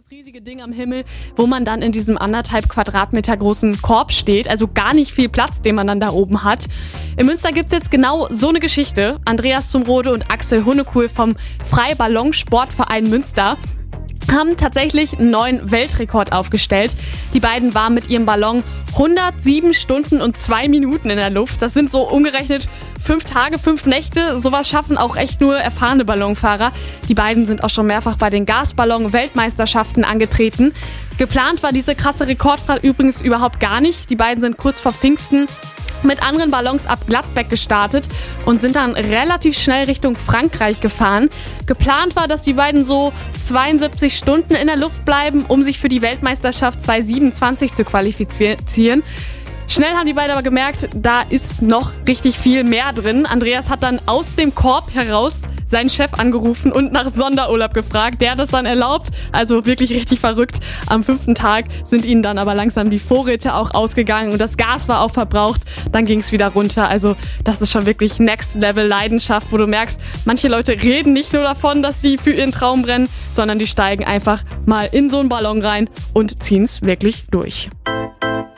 dieses riesige Ding am Himmel, wo man dann in diesem 1,5 Quadratmeter großen Korb steht. Also gar nicht viel Platz, den man dann da oben hat. In Münster gibt es jetzt genau so eine Geschichte. Andreas Zumrode und Axel Hunnekuhl vom Freiballonsportverein Münster haben tatsächlich einen neuen Weltrekord aufgestellt. Die beiden waren mit ihrem Ballon 107 Stunden und 2 Minuten in der Luft. Das sind so umgerechnet 5 Tage, 5 Nächte. Sowas schaffen auch echt nur erfahrene Ballonfahrer. Die beiden sind auch schon mehrfach bei den Gasballon-Weltmeisterschaften angetreten. Geplant war diese krasse Rekordfahrt übrigens überhaupt gar nicht. Die beiden sind kurz vor Pfingsten mit anderen Ballons ab Gladbeck gestartet und sind dann relativ schnell Richtung Frankreich gefahren. Geplant war, dass die beiden so 72 Stunden in der Luft bleiben, um sich für die Weltmeisterschaft 2027 zu qualifizieren. Schnell haben die beiden aber gemerkt, da ist noch richtig viel mehr drin. Andreas hat dann aus dem Korb heraus seinen Chef angerufen und nach Sonderurlaub gefragt. Der hat das dann erlaubt, also wirklich richtig verrückt. Am 5. Tag sind ihnen dann aber langsam die Vorräte auch ausgegangen und das Gas war auch verbraucht. Dann ging es wieder runter. Also das ist schon wirklich Next-Level-Leidenschaft, wo du merkst, manche Leute reden nicht nur davon, dass sie für ihren Traum brennen, sondern die steigen einfach mal in so einen Ballon rein und ziehen es wirklich durch.